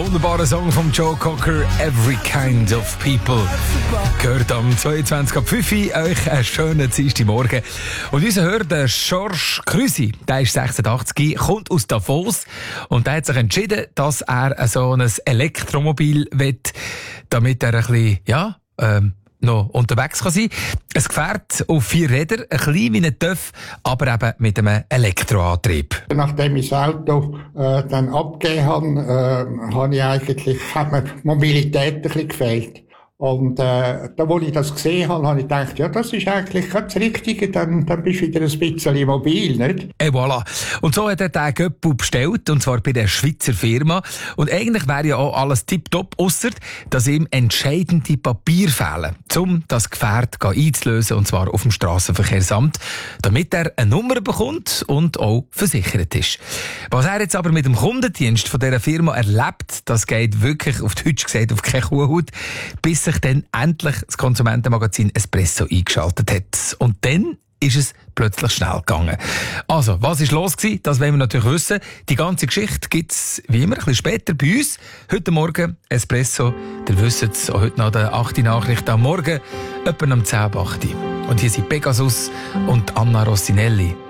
wunderbarer Song von Joe Cocker, Every Kind of People. Gehört am 22.05 euch einen schönen Dienstagmorgen. Und unser Hörer, Georges Krüsi, der ist 86, kommt aus Davos und der hat sich entschieden, dass er so ein Elektromobil will, damit er ein bisschen, noch unterwegs kann sein. Ein Gefährt auf 4 Rädern, ein klein wie ein TÜV, aber eben mit einem Elektroantrieb. Nachdem ich das Auto dann abgegeben habe, hat mir die Mobilität ein bisschen gefehlt. Und da, wo ich das gesehen habe, habe ich gedacht, ja, das ist eigentlich das Richtige, dann bist du wieder ein bisschen mobil, nicht? Et voilà. Und so hat er den Göppel bestellt, und zwar bei der Schweizer Firma. Und eigentlich wäre ja auch alles tipptopp, ausser dass ihm entscheidende Papiere fehlen, um das Gefährt einzulösen, und zwar auf dem Strassenverkehrsamt, damit er eine Nummer bekommt und auch versichert ist. Was er jetzt aber mit dem Kundendienst von dieser Firma erlebt, das geht wirklich, auf Deutsch gesagt, auf keine Kuhhaut, bis sich dann endlich das Konsumentenmagazin Espresso eingeschaltet hat. Und dann ist es plötzlich schnell gegangen. Also, was ist los gewesen? Das wollen wir natürlich wissen. Die ganze Geschichte gibt es wie immer ein bisschen später bei uns. Heute Morgen Espresso. Ihr wisst es, heute nach der 8. Nachricht am Morgen, etwa um 10 ab 8. Und hier sind Pegasus und Anna Rossinelli.